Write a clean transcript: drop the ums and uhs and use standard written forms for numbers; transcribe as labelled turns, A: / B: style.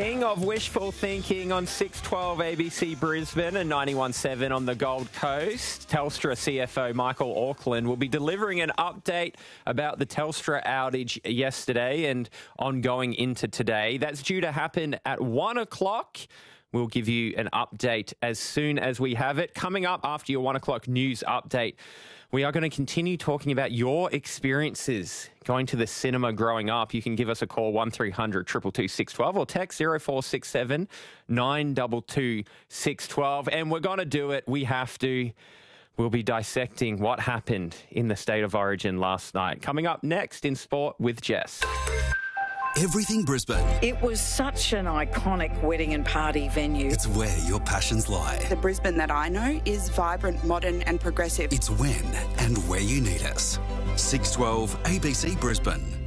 A: King of wishful thinking on 612 ABC Brisbane and 91.7 on the Gold Coast. Telstra CFO Michael Auckland will be delivering an update about the Telstra outage yesterday and ongoing into today. That's due to happen at 1 o'clock. We'll give you an update as soon as we have it. Coming up after your 1 o'clock news update, we are going to continue talking about your experiences going to the cinema growing up. You can give us a call, 1300 222 612 or text 0467 922 612. And we're going to do it. We have to. We'll be dissecting what happened in the State of Origin last night. Coming up next in Sport with Jess.
B: Everything Brisbane.
C: It was such an iconic wedding and party venue.
B: It's where your passions lie.
D: The Brisbane that I know is vibrant, modern and progressive.
B: It's when and where you need us. 612 ABC Brisbane.